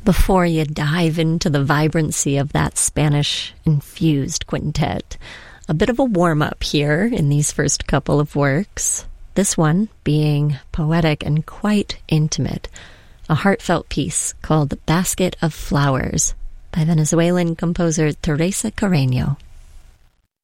Before you dive into the vibrancy of that Spanish-infused quintet, a bit of a warm-up here in these first couple of works. This one being poetic and quite intimate, a heartfelt piece called Basket of Flowers by Venezuelan composer Teresa Carreño.